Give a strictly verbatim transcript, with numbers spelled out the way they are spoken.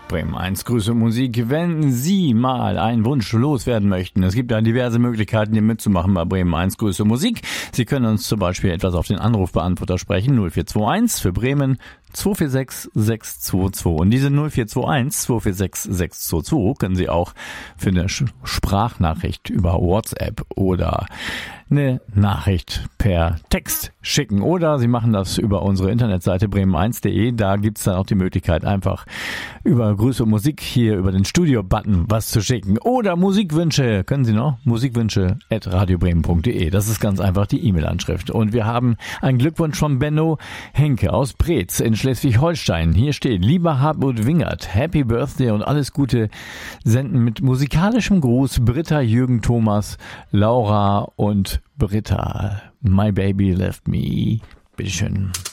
Bremen eins Grüße Musik, wenn Sie mal einen Wunsch loswerden möchten. Es gibt ja diverse Möglichkeiten, hier mitzumachen bei Bremen eins Grüße Musik. Sie können uns zum Beispiel etwas auf den Anrufbeantworter sprechen, null vier zwei eins für Bremen zwei vier sechs sechs zwei zwei. Und diese null vier zwei eins zwei vier sechs sechs zwei zwei können Sie auch für eine Sprachnachricht über WhatsApp oder eine Nachricht per Text schicken. Oder Sie machen das über unsere Internetseite bremen eins punkt de. Da gibt's dann auch die Möglichkeit, einfach über Grüße und Musik hier über den Studio-Button was zu schicken. Oder Musikwünsche, können Sie noch? Musikwünsche at radiobremen punkt de. Das ist ganz einfach die E-Mail-Anschrift. Und wir haben einen Glückwunsch von Benno Henke aus Preetz in Schleswig-Holstein. Hier steht: Lieber Hartmut Wingert, Happy Birthday und alles Gute senden mit musikalischem Gruß Britta, Jürgen, Thomas, Laura und Britta. My baby left me. Bitteschön.